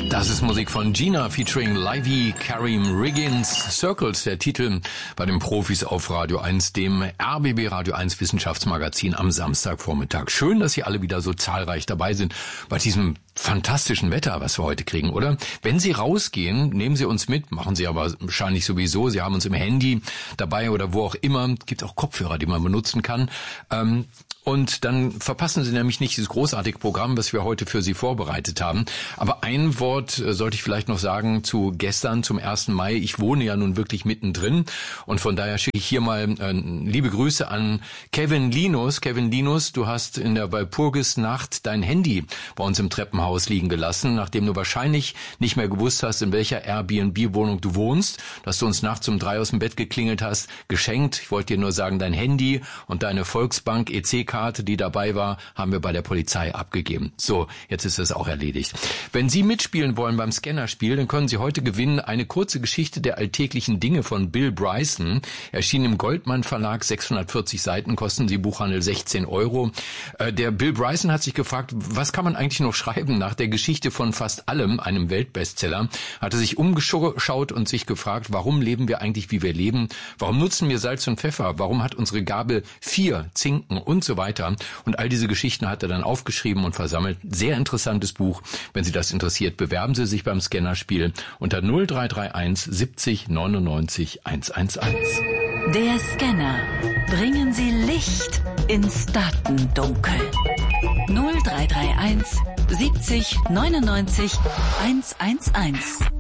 Das ist Musik von Gina featuring Livy Karim Riggins. Circles, der Titel bei den Profis auf Radio 1, dem RBB Radio 1 Wissenschaftsmagazin am Samstagvormittag. Schön, dass Sie alle wieder so zahlreich dabei sind bei diesem fantastischen Wetter, was wir heute kriegen, oder? Wenn Sie rausgehen, nehmen Sie uns mit, machen Sie aber wahrscheinlich sowieso. Sie haben uns im Handy dabei oder wo auch immer. Gibt auch Kopfhörer, die man benutzen kann. Und dann verpassen Sie nämlich nicht dieses großartige Programm, was wir heute für Sie vorbereitet haben. Aber ein Wort sollte ich vielleicht noch sagen zu gestern, zum 1. Mai. Ich wohne ja nun wirklich mittendrin und von daher schicke ich hier mal liebe Grüße an Kevin Linus. Kevin Linus, du hast in der Walpurgisnacht dein Handy bei uns im Treppenhaus liegen gelassen, nachdem du wahrscheinlich nicht mehr gewusst hast, in welcher Airbnb-Wohnung du wohnst, dass du uns nachts um 3 aus dem Bett geklingelt hast, geschenkt. Ich wollte dir nur sagen, dein Handy und deine Volksbank EC-Karte, die dabei war, haben wir bei der Polizei abgegeben. So, jetzt ist es auch erledigt. Wenn Sie mitspielen wollen beim Scannerspiel, dann können Sie heute gewinnen eine kurze Geschichte der alltäglichen Dinge von Bill Bryson. Erschien im Goldmann Verlag, 640 Seiten, kosten Sie Buchhandel 16 €. Der Bill Bryson hat sich gefragt, was kann man eigentlich noch schreiben nach der Geschichte von fast allem, einem Weltbestseller, hat er sich umgeschaut und sich gefragt, warum leben wir eigentlich, wie wir leben? Warum nutzen wir Salz und Pfeffer? Warum hat unsere Gabel 4 Zinken und so weiter? Und all diese Geschichten hat er dann aufgeschrieben und versammelt. Sehr interessantes Buch. Wenn Sie das interessiert, bewerben Sie sich beim Scannerspiel unter 0331 70 99 111. Der Scanner. Bringen Sie Licht ins Datendunkel. 0331 70 99 111.